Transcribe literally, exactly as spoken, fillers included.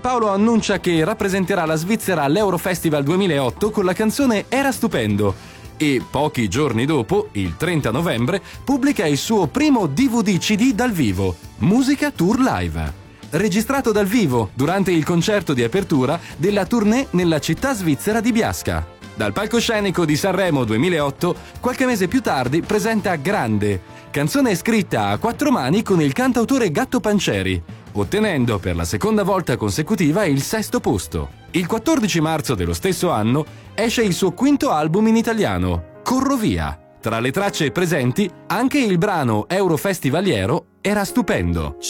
Paolo annuncia che rappresenterà la Svizzera all'Eurofestival duemilaotto con la canzone Era stupendo e pochi giorni dopo, il trenta novembre, pubblica il suo primo D V D C D dal vivo, Musica Tour Live. Registrato dal vivo durante il concerto di apertura della tournée nella città svizzera di Biasca. Dal palcoscenico di Sanremo duemilaotto, qualche mese più tardi presenta Grande, canzone scritta a quattro mani con il cantautore Gatto Pancieri, ottenendo per la seconda volta consecutiva il sesto posto. Il quattordici marzo dello stesso anno esce il suo quinto album in italiano, Corro via. Tra le tracce presenti anche il brano eurofestivaliero Era stupendo.